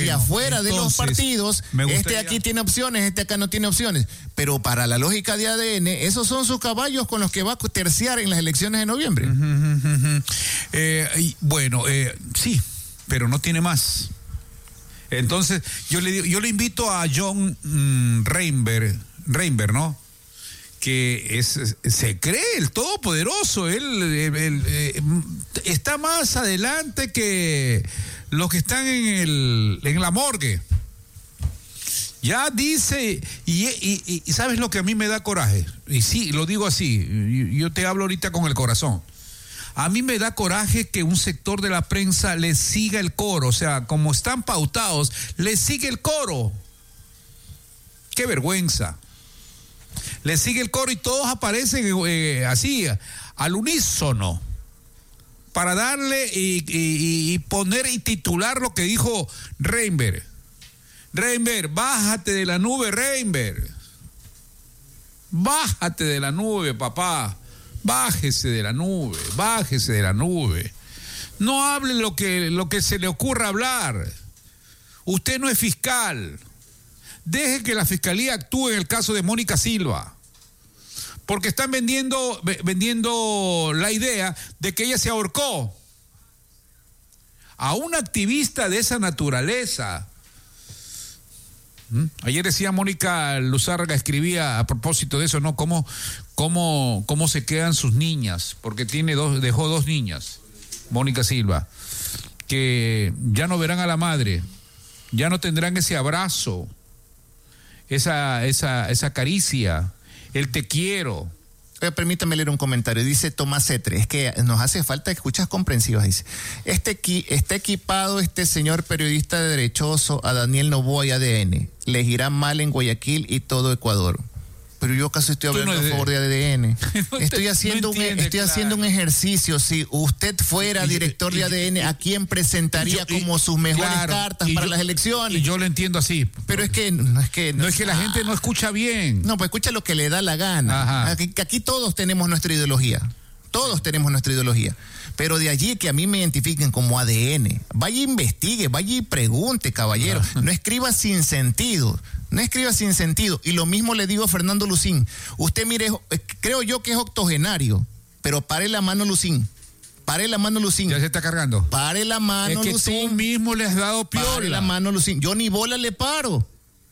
y afuera de los partidos, este aquí tiene opciones, este acá no tiene opciones. Pero para la lógica de ADN, esos son sus caballos con los que va a terciar en las elecciones de noviembre. Sí, pero no tiene más. Entonces, yo le invito a John Reinberg, ¿no? Que se cree el todopoderoso. Él está más adelante que los que están en la morgue. Ya dice, y ¿sabes lo que a mí me da coraje? Y sí, lo digo así, yo te hablo ahorita con el corazón. A mí me da coraje que un sector de la prensa le siga el coro, o sea, como están pautados, le sigue el coro. ¡Qué vergüenza! Le sigue el coro y todos aparecen así, al unísono, para darle y poner y titular lo que dijo Reinberg. Reinberg, bájate de la nube, Reinberg. Bájate de la nube, papá. Bájese de la nube, bájese de la nube. No hable lo que se le ocurra hablar. Usted no es fiscal. Deje que la fiscalía actúe en el caso de Mónica Silva. Porque están vendiendo la idea de que ella se ahorcó. A una activista de esa naturaleza. Ayer decía Mónica Luzárraga, escribía a propósito de eso, ¿no? Cómo se quedan sus niñas, porque dejó 2 niñas, Mónica Silva, que ya no verán a la madre, ya no tendrán ese abrazo, esa caricia, el te quiero. Permítame leer un comentario. Dice Tomás Cetre, es que nos hace falta escuchas comprensivas. Dice, está equipado este señor periodista derechoso a Daniel Noboa y ADN. Les irá mal en Guayaquil y todo Ecuador. Pero yo acaso estoy hablando a favor de ADN. Estoy haciendo un ejercicio. Si usted fuera director de ADN, ¿a quién presentaría como sus mejores cartas para las elecciones? Y yo lo entiendo así. Pero es que la gente no escucha bien. No, pues escucha lo que le da la gana. Aquí todos tenemos nuestra ideología. Todos tenemos nuestra ideología. Pero de allí que a mí me identifiquen como ADN. Vaya e investigue, vaya y pregunte, caballero. No escriba sin sentido. No escriba sin sentido. Y lo mismo le digo a Fernando Lucín. Usted, mire, creo yo que es octogenario, pero pare la mano, Lucín. Pare la mano, Lucín. Ya se está cargando. Pare la mano, Lucín. Es que tú mismo le has dado piola. Pare la mano, Lucín. Yo ni bola le paro.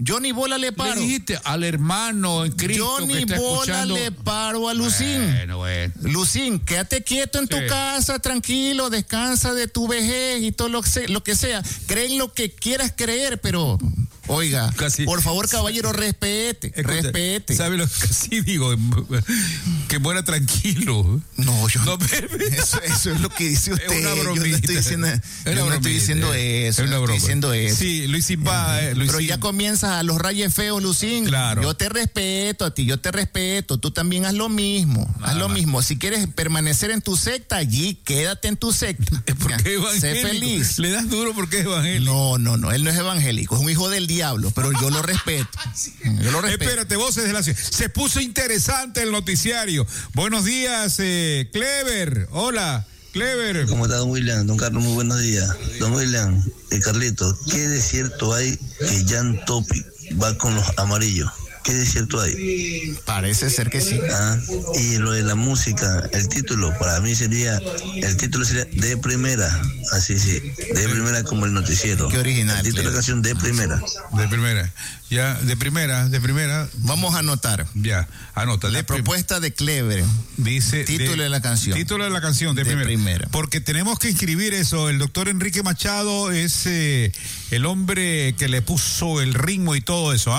Le dijiste al hermano en Cristo. Yo ni bola le paro a Lucín. Bueno. Lucín, quédate quieto en tu casa, tranquilo, descansa de tu vejez y todo lo que sea. Cree en lo que quieras creer, pero... Oiga, por favor, caballero, respete. ¿Sabe lo que casi digo? Que muera tranquilo. No, yo no. Eso es lo que dice usted. Es una bromita. Yo no estoy diciendo eso. Es una broma. Diciendo eso. Sí, Luisín va. Pero ya comienzas a los rayes feos, Lucín. Claro. Yo te respeto a ti, yo te respeto. Tú también haz lo mismo. Lo mismo. Si quieres permanecer en tu secta, allí quédate en tu secta. ¿Por qué evangélico? Sé feliz. Le das duro porque es evangélico. No, él no es evangélico, es un hijo del diablo, pero yo lo respeto. Espérate, voces de la ciudad. Se puso interesante el noticiario. Buenos días, Clever. Hola, Clever. ¿Cómo está, don William? Don Carlos, muy buenos días. Don William, Carlito, ¿qué de cierto hay que Jan Topic va con los amarillos? ¿Qué de cierto hay? Parece ser que sí. Y lo de la música, el título, para mí sería De Primera. Así sí, De Primera como el noticiero. Qué original. El título de la canción De Primera. De primera. Ya, de primera. Vamos a anotar. Ya, anota. La propuesta de Clever. Dice. Título de la canción. Título de la canción, de primera. Porque tenemos que inscribir eso. El doctor Enrique Machado es el hombre que le puso el ritmo y todo eso,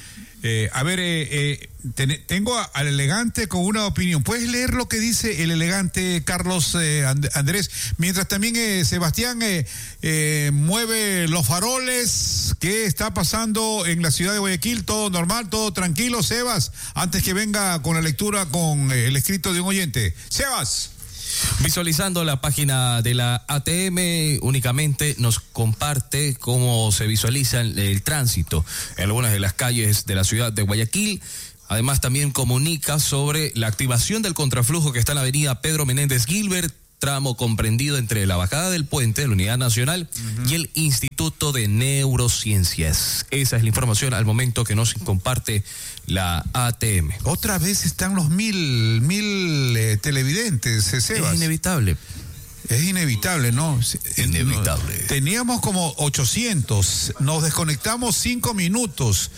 tengo al elegante con una opinión. ¿Puedes leer lo que dice el elegante Carlos Andrés? Mientras también Sebastián mueve los faroles. ¿Qué está pasando en la ciudad de Guayaquil? ¿Todo normal? ¿Todo tranquilo, Sebas? Antes que venga con la lectura con el escrito de un oyente. Sebas. Visualizando la página de la ATM, únicamente nos comparte cómo se visualiza el tránsito en algunas de las calles de la ciudad de Guayaquil. Además, también comunica sobre la activación del contraflujo que está en la avenida Pedro Menéndez Gilbert, tramo comprendido entre la bajada del puente de la Unidad Nacional y el Instituto de Neurociencias. Esa es la información al momento que nos comparte la ATM. Otra vez están los mil televidentes, Sebas. Es inevitable. Es inevitable, ¿no? Inevitable. Teníamos como 800, nos desconectamos 5 minutos,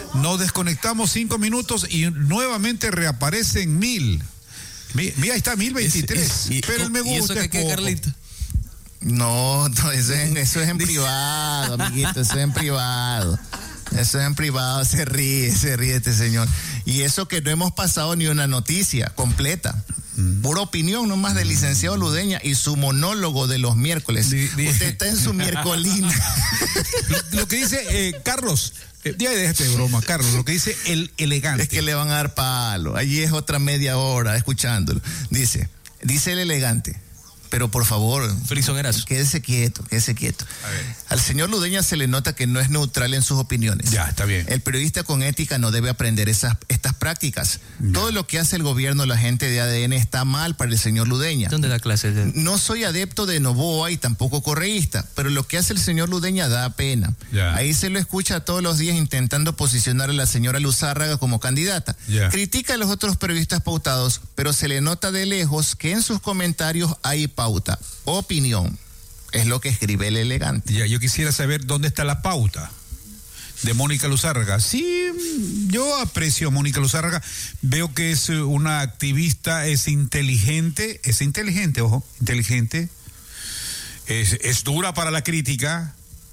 y nuevamente reaparecen 1000. Mira, ahí está 1023. Pero el me gusta. ¿Y eso qué queda, Carlito? No, eso es en privado, amiguito, eso es en privado. Eso es en privado, se ríe este señor. Y eso que no hemos pasado ni una noticia completa. Pura opinión nomás del licenciado Ludeña y su monólogo de los miércoles. Usted está en su miércolina. Lo que dice Carlos, ya déjate de broma, Carlos, lo que dice el elegante. Es que le van a dar palo. Allí es otra media hora escuchándolo. Dice el elegante. Pero por favor, Frisoneras, quédese quieto. Al señor Ludeña se le nota que no es neutral en sus opiniones. Ya, está bien. El periodista con ética no debe aprender estas prácticas. Ya. Todo lo que hace el gobierno, la gente de ADN, está mal para el señor Ludeña. ¿Dónde da clases? No soy adepto de Novoa y tampoco correísta, pero lo que hace el señor Ludeña da pena. Ya. Ahí se lo escucha todos los días intentando posicionar a la señora Luzárraga como candidata. Ya. Critica a los otros periodistas pautados, pero se le nota de lejos que en sus comentarios hay pauta, opinión, es lo que escribe el elegante. Ya, yo quisiera saber dónde está la pauta de Mónica Luzárraga. Sí, yo aprecio a Mónica Luzárraga, veo que es una activista, es inteligente, ojo, inteligente, es dura para la crítica,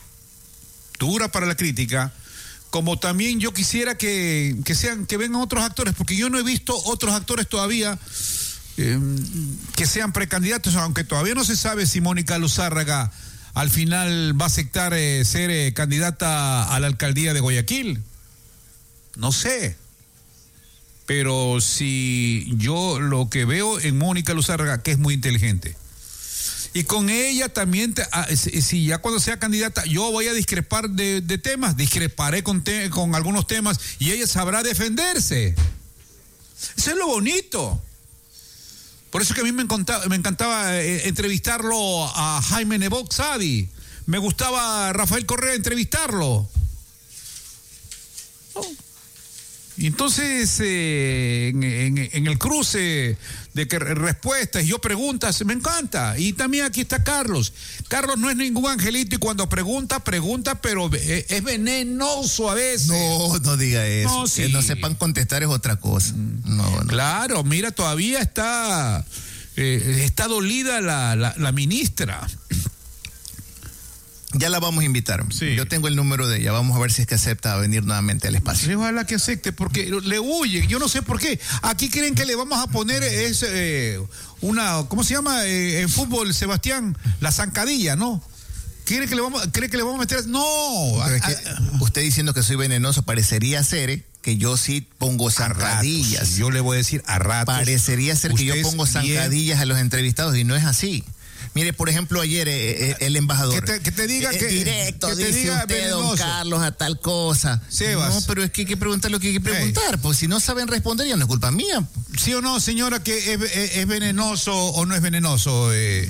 como también yo quisiera que vengan otros actores, porque yo no he visto otros actores todavía que sean precandidatos, aunque todavía no se sabe si Mónica Luzárraga al final va a aceptar ser candidata a la alcaldía de Guayaquil. No sé. Pero si yo lo que veo en Mónica Luzárraga, que es muy inteligente, y con ella también, si ya cuando sea candidata, yo voy a discrepar de temas, discreparé con algunos temas y ella sabrá defenderse. Eso es lo bonito. Por eso que a mí me encantaba entrevistarlo a Jaime Nebot Sadi. Me gustaba a Rafael Correa entrevistarlo. Y entonces, en el cruce de respuestas y yo preguntas, me encanta. Y también aquí está Carlos. Carlos no es ningún angelito y cuando pregunta, pero es venenoso a veces. No diga eso. No, sí. Que no sepan contestar es otra cosa. No. Claro, mira, todavía está dolida la ministra. Ya la vamos a invitar. Sí. Yo tengo el número de ella. Vamos a ver si es que acepta venir nuevamente al espacio. Sí, ojalá que acepte, porque le huye. Yo no sé por qué. Aquí creen que le vamos a poner ¿cómo se llama en fútbol, Sebastián? La zancadilla, ¿no? ¿Cree que le vamos a meter? No. Usted diciendo que soy venenoso, parecería ser que yo sí pongo zancadillas. Yo le voy a decir a ratos. Parecería ser que yo pongo zancadillas a los entrevistados y no es así. Mire, por ejemplo, ayer el embajador. Que te diga que directo que dice diga usted, venenoso. don Carlos, a tal cosa. Sebas. No, pero es que hay que preguntar lo que hay que preguntar. Pues si no saben responder, ya no es culpa mía. ¿Sí o no, señora, que es venenoso o no es venenoso?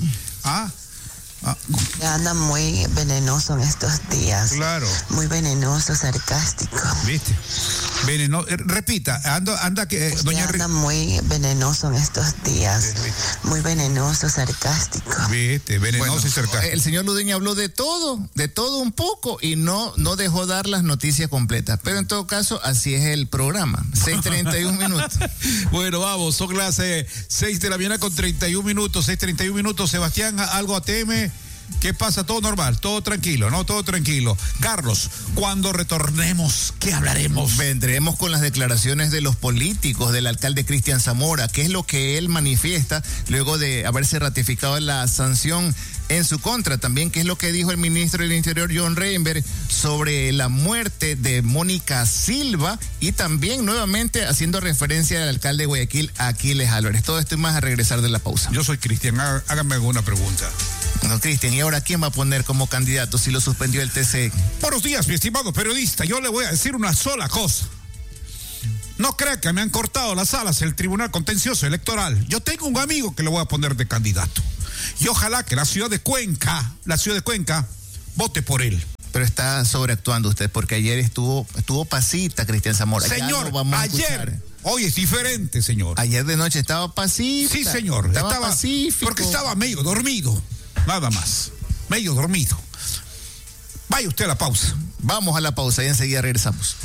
Anda muy venenoso en estos días. Claro. Muy venenoso, sarcástico. ¿Viste? Venenoso. Repita, anda que doña anda muy venenoso en estos días. Muy venenoso, sarcástico. Viste, venenoso y sarcástico. El señor Ludeña habló de todo un poco y no dejó dar las noticias completas. Pero en todo caso, así es el programa. 6:31 minutos. Bueno, vamos, son las 6 de la mañana con 31 minutos. 6:31 minutos. Sebastián, algo ATM. ¿Qué pasa? Todo normal, todo tranquilo, ¿no? Todo tranquilo. Carlos, cuando retornemos, ¿qué hablaremos? Vendremos con las declaraciones de los políticos, del alcalde Cristian Zamora, qué es lo que él manifiesta luego de haberse ratificado la sanción en su contra. También qué es lo que dijo el ministro del Interior, John Reinberg, sobre la muerte de Mónica Silva y también nuevamente haciendo referencia al alcalde de Guayaquil, Aquiles Álvarez. Todo esto y más a regresar de la pausa. Yo soy Cristian, hágame alguna pregunta. No, Cristian, ¿y ahora quién va a poner como candidato si lo suspendió el TC? Buenos días, mi estimado periodista. Yo le voy a decir una sola cosa. No crea que me han cortado las alas el Tribunal Contencioso Electoral. Yo tengo un amigo que le voy a poner de candidato. Y ojalá que la ciudad de Cuenca, vote por él. Pero está sobreactuando usted, porque ayer estuvo pasita Cristian Zamora. Señor, hoy es diferente, señor. Ayer de noche estaba pasita. Sí, señor. Estaba pacífico. Porque estaba medio dormido. Nada más. Medio dormido. Vaya usted a la pausa. Vamos a la pausa y enseguida regresamos.